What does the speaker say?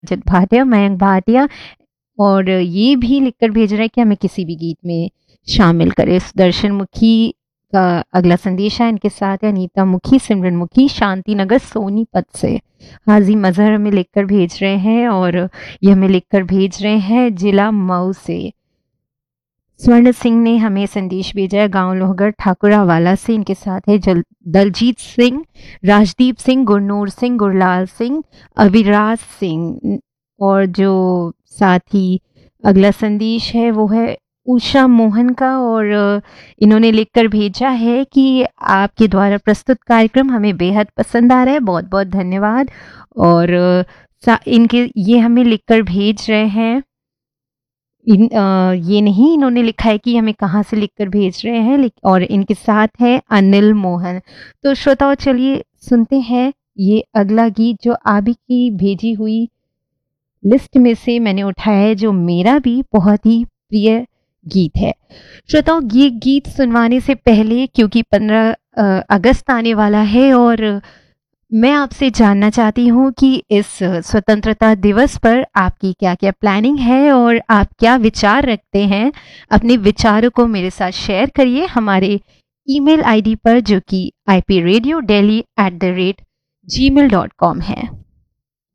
रजत भाटिया, मयंक भाटिया, और ये भी लिखकर भेज रहा है कि हमें किसी भी गीत में शामिल करें। सुदर्शन मुखी का अगला संदेश है, इनके साथ है अनीता मुखी, सिमरन मुखी, शांति नगर सोनीपत से। हाजी मजहर हमें लिखकर भेज रहे हैं, और ये हमें लिखकर भेज रहे हैं जिला मऊ से। स्वर्ण सिंह ने हमें संदेश भेजा है गांव लोहगढ़ ठाकुरावाला से, इनके साथ है दलजीत सिंह, राजदीप सिंह, गुरनूर सिंह, गुरलाल सिंह, अविराज सिंह, और जो साथ ही अगला संदेश है वो है उषा मोहन का, और इन्होंने लिखकर भेजा है कि आपके द्वारा प्रस्तुत कार्यक्रम हमें बेहद पसंद आ रहा है, बहुत बहुत धन्यवाद। और इनके ये हमें लिखकर भेज रहे हैं, ये नहीं इन्होंने लिखा है कि हमें कहाँ से लिखकर भेज रहे हैं, और इनके साथ है अनिल मोहन। तो श्रोताओ, चलिए सुनते हैं ये अगला गीत जो आप ही की भेजी हुई लिस्ट में से मैंने उठाया है, जो मेरा भी बहुत ही प्रिय गीत है। श्रोताओ, ये गीत सुनवाने से पहले, क्योंकि 15 अगस्त आने वाला है और मैं आपसे जानना चाहती हूँ कि इस स्वतंत्रता दिवस पर आपकी क्या क्या प्लानिंग है और आप क्या विचार रखते हैं। अपने विचारों को मेरे साथ शेयर करिए हमारे ईमेल आईडी पर, जो कि ipradio.delhi@gmail.com है।